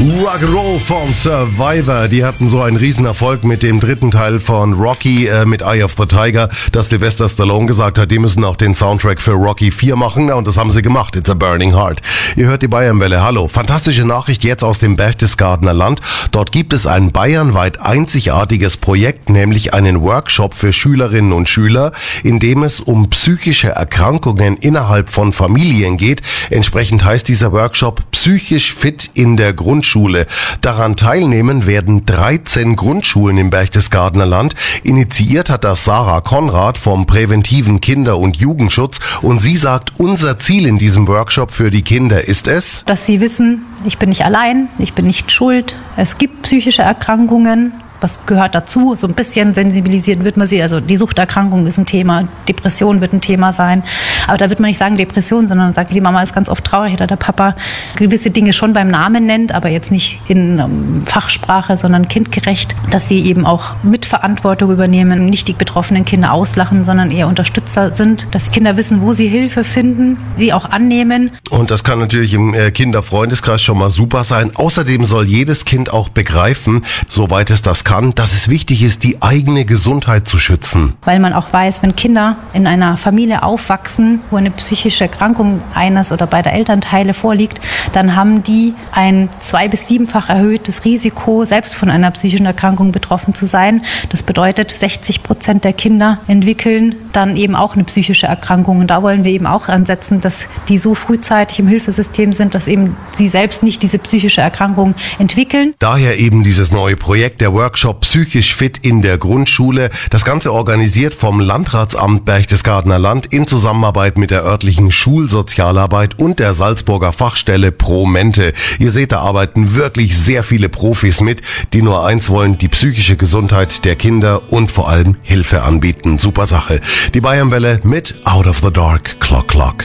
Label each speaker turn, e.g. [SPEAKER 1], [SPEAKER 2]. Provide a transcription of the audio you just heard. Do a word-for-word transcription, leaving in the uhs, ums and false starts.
[SPEAKER 1] Rock'n'Roll von Survivor, die hatten so einen Riesenerfolg mit dem dritten Teil von Rocky äh, mit Eye of the Tiger, dass Sylvester Stallone gesagt hat, die müssen auch den Soundtrack für Rocky vier machen, und das haben sie gemacht. It's a Burning Heart. Ihr hört die Bayernwelle. Hallo. Fantastische Nachricht jetzt aus dem Berchtesgadener Land. Dort gibt es ein bayernweit einzigartiges Projekt, nämlich einen Workshop für Schülerinnen und Schüler, in dem es um psychische Erkrankungen innerhalb von Familien geht. Entsprechend heißt dieser Workshop Psychisch fit in der Grundschule. Daran teilnehmen werden dreizehn Grundschulen im Berchtesgadener Land. Initiiert hat das Sarah Konrad vom präventiven Kinder- und Jugendschutz, und sie sagt, unser Ziel in diesem Workshop für die Kinder ist es,
[SPEAKER 2] dass sie wissen, ich bin nicht allein, ich bin nicht schuld, es gibt psychische Erkrankungen. Was gehört dazu? So ein bisschen sensibilisiert wird man sie. Also die Suchterkrankung ist ein Thema, Depression wird ein Thema sein. Aber da wird man nicht sagen Depression, sondern sagt, die Mama ist ganz oft traurig oder der Papa gewisse Dinge schon beim Namen nennt, aber jetzt nicht in um, Fachsprache, sondern kindgerecht. Dass sie eben auch Mitverantwortung übernehmen, nicht die betroffenen Kinder auslachen, sondern eher Unterstützer sind. Dass Kinder wissen, wo sie Hilfe finden, sie auch annehmen.
[SPEAKER 1] Und das kann natürlich im äh, Kinderfreundeskreis schon mal super sein. Außerdem soll jedes Kind auch begreifen, soweit es das kann, dass es wichtig ist, die eigene Gesundheit zu schützen.
[SPEAKER 2] Weil man auch weiß, wenn Kinder in einer Familie aufwachsen, wo eine psychische Erkrankung eines oder beider Elternteile vorliegt, dann haben die ein zwei- bis siebenfach erhöhtes Risiko, selbst von einer psychischen Erkrankung betroffen zu sein. Das bedeutet, sechzig Prozent der Kinder entwickeln dann eben auch eine psychische Erkrankung. Und da wollen wir eben auch ansetzen, dass die so frühzeitig im Hilfesystem sind, dass eben sie selbst nicht diese psychische Erkrankung entwickeln.
[SPEAKER 1] Daher eben dieses neue Projekt, der Workshop Psychisch fit in der Grundschule. Das Ganze organisiert vom Landratsamt Berchtesgadener Land in Zusammenarbeit mit der örtlichen Schulsozialarbeit und der Salzburger Fachstelle Promente. Ihr seht, da arbeiten wirklich sehr viele Profis mit, die nur eins wollen, die psychische Gesundheit der Kinder und vor allem Hilfe anbieten. Super Sache. Die Bayernwelle mit Out of the Dark Clock Clock.